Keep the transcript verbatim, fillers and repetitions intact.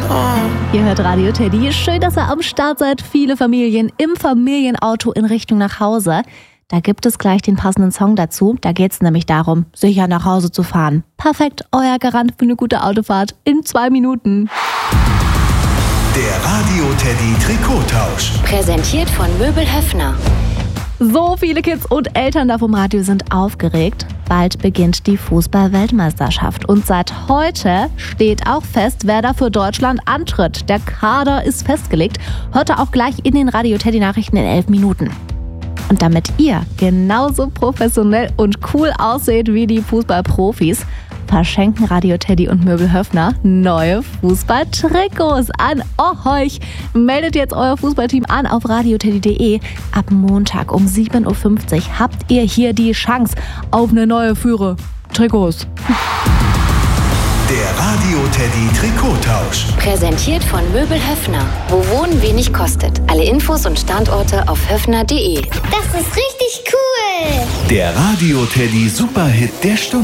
Ihr hört Radio Teddy. Schön, dass ihr am Start seid. Viele Familien im Familienauto in Richtung nach Hause. Da gibt es gleich den passenden Song dazu. Da geht es nämlich darum, sicher nach Hause zu fahren. Perfekt, euer Garant für eine gute Autofahrt in zwei Minuten. Der Radio Teddy Trikottausch. Präsentiert von Möbel Höffner. So viele Kids und Eltern da vom Radio sind aufgeregt. Bald beginnt die Fußball-Weltmeisterschaft. Und seit heute steht auch fest, wer da für Deutschland antritt. Der Kader ist festgelegt. Hört ihr auch gleich in den Radio Teddy Nachrichten in elf Minuten. Und damit ihr genauso professionell und cool ausseht wie die Fußballprofis, verschenken Radio Teddy und Möbel Höffner neue Fußballtrikots an euch. Meldet jetzt euer Fußballteam an auf radioteddy punkt de. Ab Montag um sieben Uhr fünfzig habt ihr hier die Chance auf eine neue Führe. Trikots. Der Radio Teddy Trikottausch. Präsentiert von Möbel Höffner. Wo Wohnen wenig kostet. Alle Infos und Standorte auf höffner punkt de. Das ist richtig cool. Der Radio Teddy Superhit der Stunde.